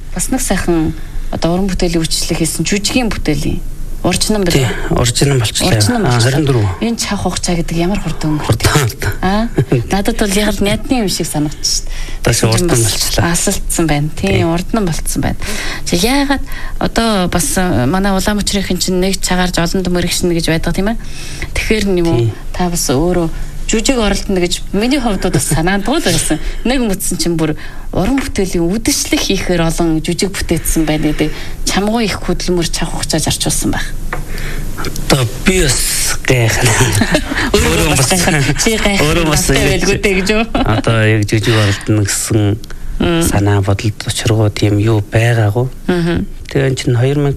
бас нэг сайхан одоо уран бүтээлийн үйлчлэг хийсэн жүжигийн бүтээлийн оригинал бай. Оригинал болчихлоо. 24. Энэ чах хугацаа гэдэг ямар хурдан өнгөрдөг. Надад бол яг л найдны юм шиг санагдчих шүү дээ. Тас урдан болчихлоо. Асалтсан байна. Тийм урдан болцсон байна. Яагаад одоо бас манай Улаанбаатарын чинь нэг цагаарж олон мөрөгшнө гэж байдаг тийм ээ. Тэгэхээр юм та бас өөрөө жүжиг оролдоно гэж миний хувьд бас санаанд байсан. Нэг мэдсэн чинь бүр уран бүтээлийн үдшилэг хийхээр олон жүжиг бүтээсэн байна гэдэг чамгуу их хөдөлмөр чах хугацаа зарчулсан байх. Одоо би бас гайхна. Өөрөө бас байлгүйтэй гэж юу? Одоо яг жүжиг оролдоно гэсэн санаа бодолд учиргууд юм юу байгаагүй. Тэгээ энэ чинь 2006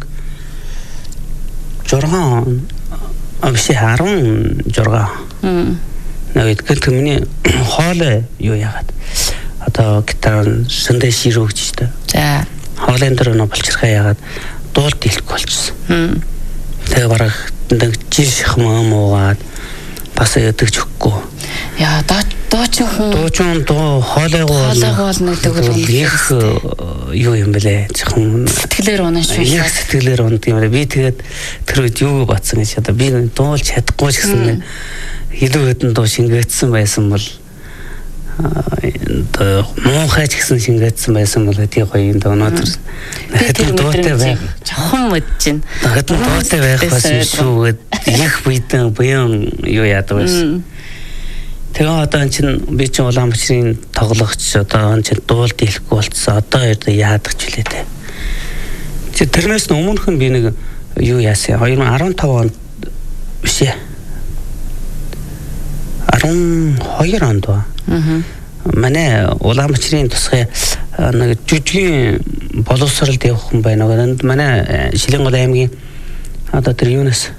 Навид гэнтэмний хоолой юу яагаад одоо гитар сэндэ ширүүгч та. За. Хоолойн дээр нөө болчихрхаа яагаад дуулт хэлэхгүй болчихсон. Тэгээ бараг нэг жил шахам уугаад бас ядагч өгөхгүй. Яа дуучин хоолойгоо нэг тэгвэл их юу юм бэлээ. Жихэн сэтгэлээр унаа шүү. Яг сэтгэлээр ундаг юм байна. Би тэгээд тэр үед юу батсан гэж одоо би дуулж чадахгүй ч гэсэн илүү хэдэн дуу шингээдсэн байсан бол муухайч гэсэн шингээдсэн байсан бол тий гоё юм да өнөөдөр хэдэн дуутай байх жоохон мэдчин хэдэн дуутай байх байсан шүү гэд их бидэн буян юу яадаг байсан. Тэгээ одоо энэ чинь би чинь Улаанбаатарын тоглогч одоо энэ чинь дуулт хэлэхгүй болцсон одоо яадаг ч үлээ те. Тэрнээс өмнөх нь би нэг юу яасан 2015 онд биш ээ 12 онд ба. Манай Улаанбаатарын тусгай нэг жүжигийн боловсролд явах хүн байна. Манай Шилэнгол аймгийн одоо тэр юунаас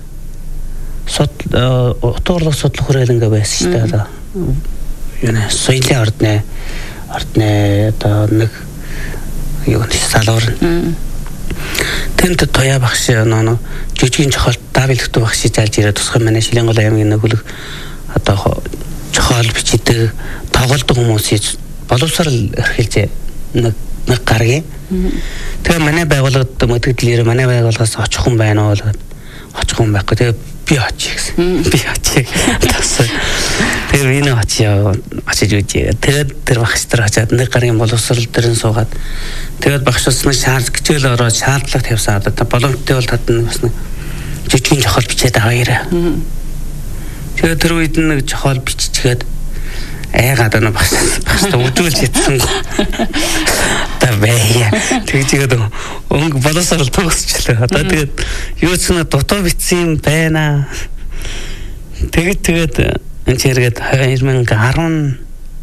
утгуурлах судлах хүрээлэнгээ байсан шүү дээ. Одоо юунаа соёлын ордны одоо нэг юу нэг салуур. Тэнд тоя багш нөө жүжигийн чохол давилгт багш заалж ирээд тусгай манай Шилэнгол аймгийн нэг хөлөг одоо чохол бичдэг тоглолдог хүмүүсийг боловсрал эрхэлж нэг гаргийн. Тэгээ манай байгууллагад мэдээлэлээр манай байгууллагаас очих хүн байна уу гэдэг. Очих хүн байхгүй. Тэгээ би очих гэсэн. Би очих. Тэгээ энэ очиж үжээ. Тэгээд тэр багш нар очиад нэг гаргийн боловсрал дээрэн суугаад тэгээд багшаас нэг хичээл ороод шаардлага тавьсан. Одоо боломжтой бол татна бас нэг жижигэн чохол бичээд аваарай. Тэгээ тэр үед нэг чохол биччихээд айгаад байна багштай үдүүлж ятсан. Та бая. Тэгээд өнгө боловсрал төгсчлээ. Одоо тэгээд юу ч нэг дутуу бичсэн юм байна. Тэгээд энэ чиргээд 2015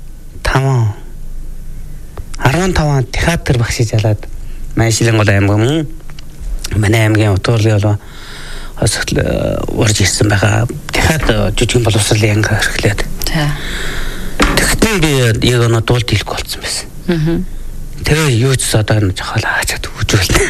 театр багшиж ялаад манай Шилэнгол аймгийн манай аймгийн утгуурлын болоо урж ирсэн байгаа. Дахиад жүжигэн боловсролын анги эрхлээд. Тэгтээ би яг нэг дуулт хэлэхгүй болсон байсан. Тэгээ юу ч одоо энэ жохол хаачаад хөгжүүлнэ.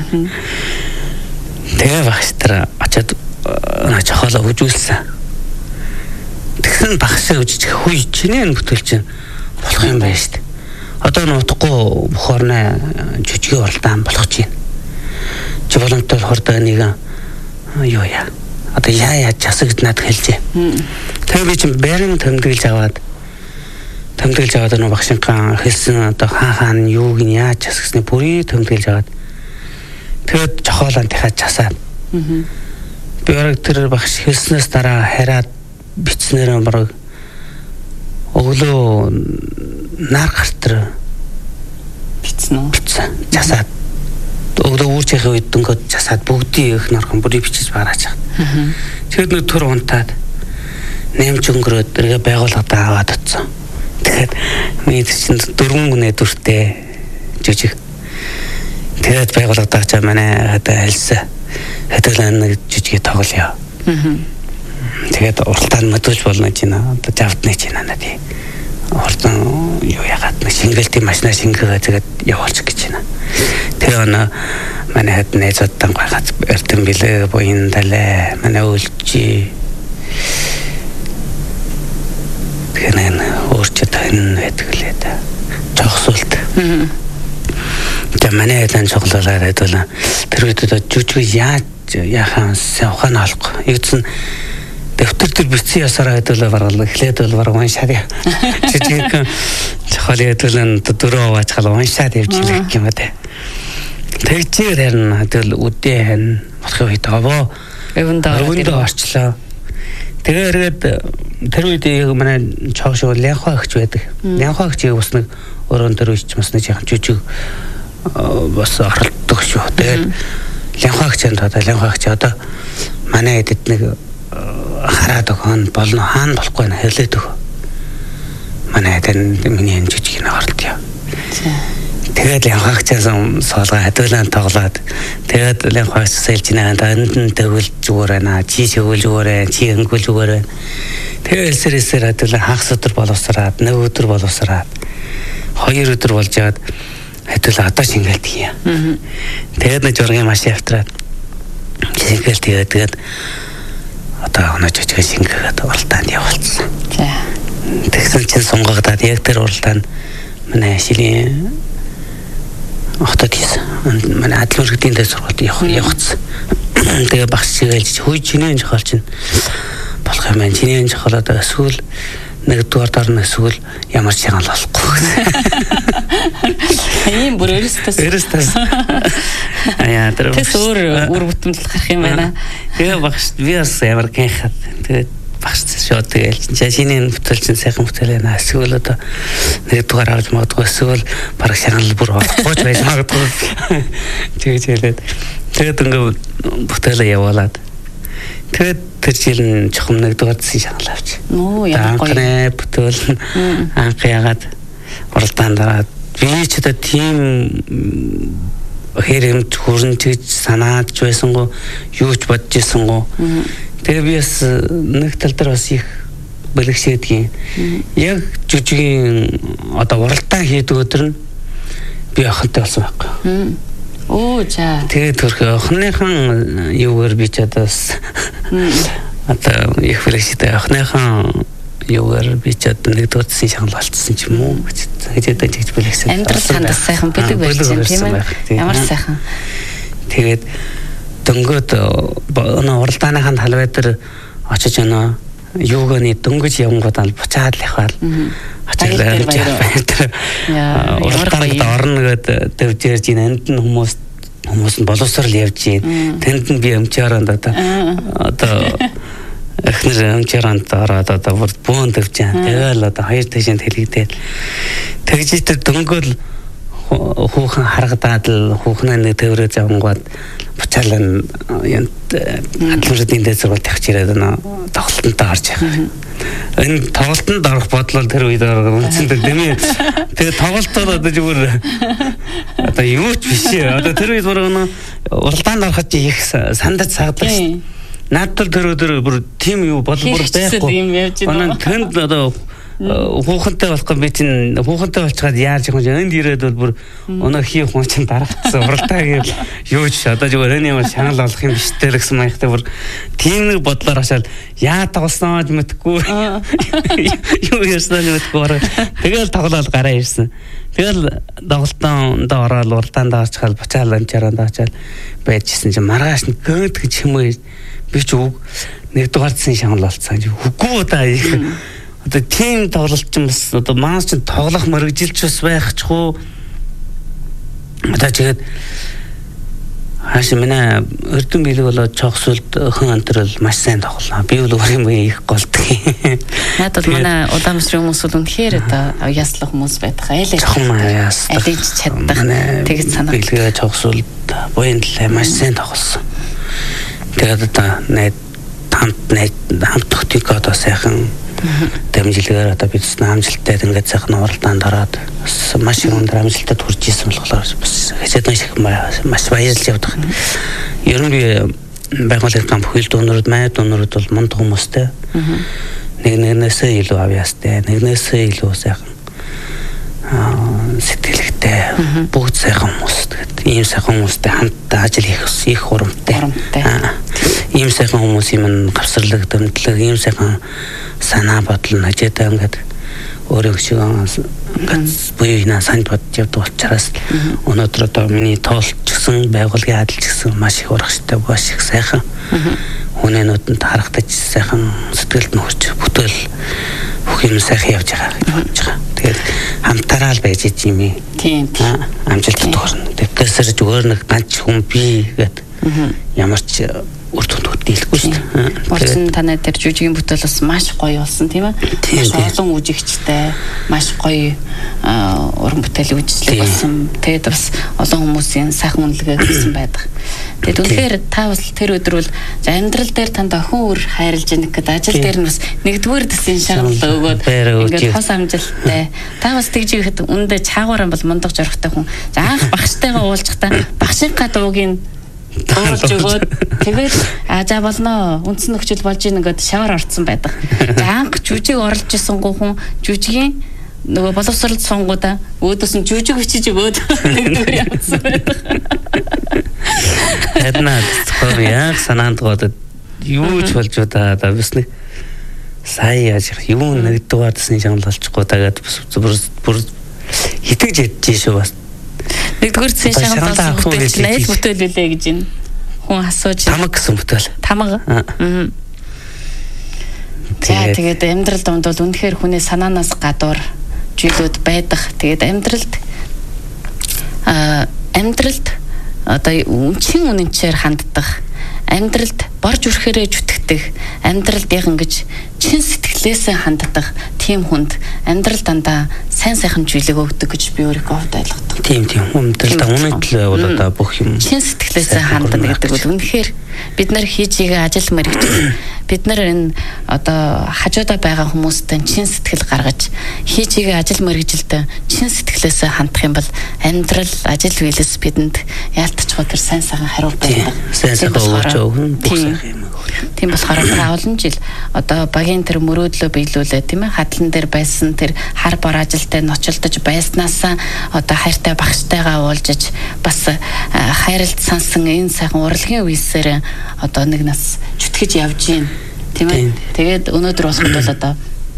Тэгээ багш тэр очиад жохолоо хөгжүүлсэн. Тэгсэн багш үжиж хүй чиний бүтэл чинь болох юм байна шүү дээ. Одоо нутахгүй бүх орны жүжигийн оролдоон болох чинь. Чи боломжтой хордоо нэг юу яа. Одоо яа часагд над хэлжээ. Тэгээ би чинь бэрэн тэмдэглэж аваад нөгөө багшинхан хэлсэн одоо хаан юуг нь яаж часгсны бүрий тэмдэглэж аваад тэгээд жохоолоо дахиад часаад. Би орог тэр багш хэлснээс дараа хараад бичснээр бараг өглөө нар гартэр бичсэн. Часаад өглөө үүрчийн үед дөнгөд часаад бүгдийн их нархан бүрий бичиж бараач. Тэгээд нэг төр унтаад нэмж өнгөрөөд тэргээ байгууллагад аваад утсан. Тэгээд миний чинь 4 найдвартай жүжиг. Тэгээд байгууллагад авчаа манай одоо хэлсэн. Хэдүүлэн нэг жүжигийг тоглоё. Тэгээд уралдаанд мэдүүлж болно гэж байна. Одоо завдны чинь надад. Уралдаан юу яагаад нэг шингэлтийн машинаа шингээгээ тэгээд явуулчих гэж байна. Тэгээ манай хэд найзуудтай гайхаж эрдэм билээ буян далай манай үлжи. Тэгэхээр өөрчилд энэ байдаг лээ да. Жогсуулт. За манай дан цуглуулаад байдвал тэр үед жүжиг яахан ухаан алах. Эгдсэн дэвтэр төр бичсэн ясараа байдвал баргал эхлээд бол бараг уншаад жүжиг чухал байдвал дөрөв аваачхал уншаад явжлаа юм байна. Тэгчээр харин хэвэл үдээ харин болох үед аваа өвөндөө орчлоо. Тэгээд тэр үед манай чоошоо лянхаа өгч байдаг. Лянхаа өгч бас нэг өрөөнд төр үеч бас нэг яхан жүжиг бас оролддог шүү. Тэгээд лянхаа өгч одоо манай эдэд нэг хараад өгөн болно хаана болохгүй нэ хэлээд өг. Манай эдэн миний жүжиг нэ оролдё. Тэгээд лянхаагчаасан соолгаа хадуулан тоглоод тэгээд лянхаагч сэлж наа энд тэгвэл зүгээр байна чи шигүүл зүгээр чи өнгөл зүгээр тэгээд элсэрээсээр хадуулан хагас өдөр боловсраад нэг өдөр боловсраад 2 өдөр болж яад хадуулан одоо шингэлт хийе. Тэгээд нэг жургийн машин автраад шингэлт тэгээд одоо оноо жижиг шингээгээд уралдаанд явуулсан. За. Тэгсэн чинь сунгагдаад яг тэр уралдаанд манай шилийн хотод хийсэн. Манай адлын өргөдийн дэс сургалт явахсан. Тэгээ багш чигэлж хүй чиний жохол чинь болох юм байна. Чиний жохолоод эсвэл нэгдүгээр дарна эсвэл ямар ч шагнал болохгүй. Ийм бүр өөрөөс. Аяа тэр. Тэс өөр бүтэмжлэл гарах юм байна. Тэгээ багш би бас ямар гэнхад. Тэгээ багш шууд тэгээл чиний бүтэл чинь сайхан бүтэл байна. Эсвэл одоо нэгдүгээр авч магадгүй эсвэл бараг шагнал бүр болохгүй ч байж магадгүй. Тэгэж хэлээд тэгээд ингээ бүтэл явуулаад тэгээд тэр жил чухам нэгдүгээр дэсийн шагнал авч. Оо яа гоё. Бүтэл анх ягаад уралдаанд дараад би ч одоо тийм хэрэмт хүрэн тэгж санаад ч байсангүй юу ч бодож ирсэнгүй. Тэгээ би бас нэг тал дээр бас их бэлгшээдгийн. Яг жүжигийн одоо уралдаан хийдэг өдөр нь би охинтой болсон байхгүй. Оо за. Тэгээд төрхөө охиныхан юугаар би ч одоо их бэлгшээдэг охиныхан юугаар би ч одоо нэг дурдсан шагнал болцсон ч юм уу гэж одоо жигж бэлгсэн. Амьдрал сандас сайхан бэлэг байж тийм ээ. Ямар сайхан. Тэгээд дөнгөд уралдааныхаа талбай дээр очиж өнөө юуганы дөнгөж явангууд ал буцаад л яваал. Очиж баяр. Уралдаанд орно гэд дэвжэрж ин энд нь хүмүүс нь боловсрал явж гин. Тэнд нь би өмчөөрөнд одоо эхнэр өмчөөрөнд ороод одоо бөөн дэвж гин. Тэгэл одоо хоёр тишэнд хэлэгдээл. Тэгж тэр дөнгөөл хүүхэн харагдаад л хүүхнээ нэг төврөө завангууд буцаалан адлын дэс сургалт тавьж ирээд тоглолтод орж байгаа. Энэ тоглолтод орох бодлол тэр үед үнцэндээ дэмий. Тэгээ тоглолтод одоо зүгээр одоо юу ч биш. Одоо тэр үед уралдаанд ороход их сандаж сагдаг шүү. Надад тэр өдөр бүр тим юу болбор байхгүй. Оноо тэнд одоо хүүхэнтэй болох би чинь хүүхэнтэй болчиход яаж юм энд ирээд бол бүр өнөө хий хүн чинь дарагдсан уралдаа гэвэл юу ч одоо зүгээр энэ юм шанал олох юм биш тэр гэсэн маягтай бүр тийм нэг бодлоор хашаал яа тоглосноо ч мэдгүй юу ярьснаа мэдгүй тэгэл тоглоод гараа ирсэн. Тэгэл тоглолтонд ороод уралдаанд орчихвол буцаал амчаараа очиад байжсэн чинь маргааш нь гэнт гэж юм уу би ч үг нэгдүгээр дэсийн шанал болцсон үгүй удаа их одоо тийм тоглолт ч юм бас одоо маань ч тоглох мөрөгжилч бас байхчгүй. Одоо тэгээд хааш минь өрдөн билэг болоод чогсолд хэн антрал маш сайн тоглоно. Би бол өөр юм их голдог. Надад манай удаамсрын хүмүүс бол үнэхээр одоо яслах хүмүүс байдаг. Айлж чаддаг. Тэгж санаа. Билгээ чогсолд буяндлаа маш сайн тоглосон. Тэгээд одоо хамт төгтөг одоо сайхан дамжилгаар одоо бид амжилттай ингээд сайхан уралдаанд ороод маш өндөр амжилтад хүрч ирсэн болохоор бас хэсэгт маш баярлж явдаг. Ер нь би байгууллагын гам бүхэл дүүнрүүд майд дүүнрүүд бол мундаг хүмүүстэй. Нэгнээсээ илүү авьяастай, нэгнээсээ илүү сайхан сэтгэлэгтэй бүгд сайхан хүмүүс. Тэгээд ийм сайхан хүмүүстэй хамтдаа ажил хийх их хурамтай. Ийм сайхан хүмүүс юм гавсарлаг, дэмтлэг, ийм сайхан санаа бодол нэжэдэ ингээд өөрөө шиг буюу хинаа санд бодож явдаг учраас өнөөдөр одоо миний тоолч гэсэн байгууллагын адилч гэсэн маш их урагштай маш их сайхан хүнэнүүдэнд харагдаж сайхан сэтгэлд нөхөж бүтээл бүх юм сайхан явж байгаа гэж бодож байгаа. Тэгээд хамтараа л байж ийм юм. Тийм. Амжилттай тохирно. Тэгэхээр зүгээр нэг ганц хүн би гэдэг ямар ч үр дүнд дийлэхгүй шүү дээ. Болсон танай дээр жүжигийн бүтээл бас маш гоё болсон тийм ээ. Маш олон үжигчтэй, маш гоё уран бүтээл үйлчлэг болсон. Тэгээд бас олон хүмүүсийн сайхан үнэлгээ хийсэн байдаг. Тэгээд үнэхээр та бас тэр өдөр бол амьдрал дээр танд охин үр хайрлж ийнэ гэдэг ажил дээр нь бас нэгдүгээр дэсийн шаналл өгөөд ингээд хос амжилттай. Та бас тэгж ихэд үндэ чаагаараа бол мундаг жорхтой хүн. За анх багштайгаа уулзахдаа багшийнхаа дуугийн дуулж өгөөд тэгээд за болно үндсэн нөхцөл болж ийн ингээд шавар орцсон байдаг. За анх жүжиг орлож исэн хүн жүжигийн нөгөө боловсрол сонгуудаа өөдөөс нь жүжиг бичиж өгөөд нэгдүгээр явуулсан байдаг. Эднаа яг санаанд гоод юу ч болж удаа бисний сая яаж юу нэгдүгээр дэсний шанал болчихгоо тагаад бүр хитгэж ядчих шүү бас. Нэгдүгээр зэн шаналлаа бүтээл найз бүтээл үлээ гэж энэ хүн асууж тамаг гэсэн бүтээл. Тамаг. Тэгээд амьдрал донд бол үнэхээр хүний санаанаас гадуур зүйлүүд байдаг. Тэгээд амьдралд одоо үнчин үнэнчээр ханддаг, амьдралд борж үрхээрээ зүтгэдэг, амьдралд яг ингэж чин сэтгэлээсээ ханддаг тийм хүнд амьдрал дандаа сайн сайхан зүйлэг өгдөг гэж би өөрийгөө хувьд ойлгодог. Тийм амьдралд үнэтэл бол одоо бүх юм чин сэтгэлээсээ ханддаг гэдэг бол үнэхээр бид нар хийж игээ ажил мэргэжил бид нар энэ одоо хажуудаа байгаа хүмүүстэй чин сэтгэл гаргаж хийж игээ ажил мэргэжилтэй чин сэтгэлээсээ хандах юм бол амьдрал ажил биелэс бидэнд яалтчгүй тэр сайн сайхан хариу байдаг. Сайн сайхан өгч өгнө бүх сайхан юм. Тийм болохоор олон жил одоо багийн тэр мөрөөдлөө биелүүлээ тийм ээ хадлан дээр байсан тэр хар бор ажилтай ночлдож байснаасаа одоо хайртай багштайгаа уулзаж бас хайралд сансан энэ сайхан урлагийн үеисээр одоо нэг нас чүтгэж явж гин тийм ээ тэгээд өнөөдөр болоход бол одоо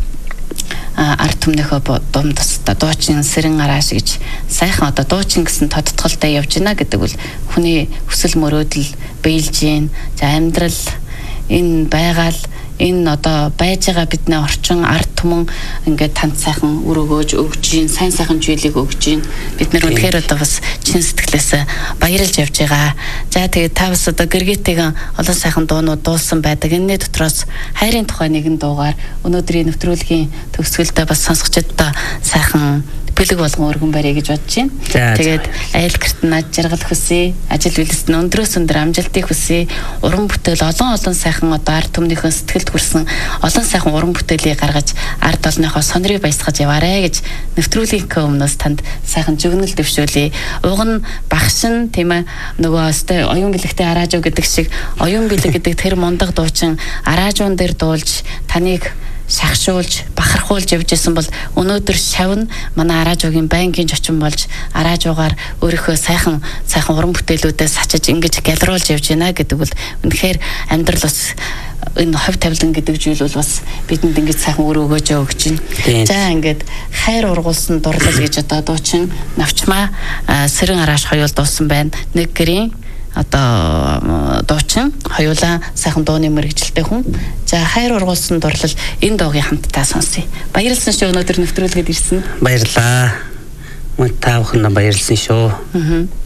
арт түмнийхөө дунд тусдаа дуучин сэрэн арааш гэж сайхан одоо дуучин гэсэн тодтголтой явж гинэ гэдэг бол хүний хүсэл мөрөөдөл биелж гин за амьдрал энэ байгаал энэ одоо байж байгаа бидний орчин арт түмэн ингээд танд сайхан үр өгөөж өгж гин сайн сайхан зүйлийг өгж гин бид нар үнэхээр одоо бас чин сэтгэлээс баярлж явж байгаа. За тэгээд та бас одоо гэргээтэйгэн олон сайхан дуунууд дуулсан байдаг. Энэний дотроос хайрын тухай нэгэн дуугаар өнөөдрийн нэвтрүүлгийн төгсгөлдөө бас сонсогчдод сайхан бэлэг болгон өргөн барья гэж бодож байна. Тэгээд айл гэрт над жаргал хүсье. Ажил үйлс нь өндрөөс өндөр амжилтыг хүсье. Уран бүтээл олон сайхан одоо арт түмнийхөө сэтгэлд хүрсэн олон сайхан уран бүтээлийг гаргаж арт олныхоо сонирыг баясгаж яваарэ гэж нэвтрүүлгийн өмнөөс танд сайхан зүгнэл дэвшүүлье. Уг нь багш нь тийм ээ нөгөө өстэй оюун бэлэгтэй араажуу гэдэг шиг оюун бэлэг гэдэг тэр мундаг дуучин араажуун дээр дуулж таныг шахшуулж бахархуулж явж исэн бол өнөөдөр шавн манай араажуугийн байнгын зочин болж араажуугаар өөрийнхөө сайхан уран бүтээлүүдээс ачиж ингэж галруулж явж байна гэдэг бол үнэхээр амьдрал бас энэ хов тавилан гэдэг зүйл бол бас бидэнд ингэж сайхан өр өгөөж өгч байна. За ингээд хайр ургуулсан дурлал гэж одоо дуучин навчмаа сэрэн арааш хоёул дуусан байна. Нэг гэрийн одоо дуучин хоёулаа сайхан дууны мэргэжилтэй хүн. За хайр ургуулсан дурлал энэ дуугийн хамтдаа сонсъё. Баярлалсан шүү өнөөдөр нэвтрүүлгээд ирсэн. Баярлаа. Мөн та бүхэнд баярлсан шүү.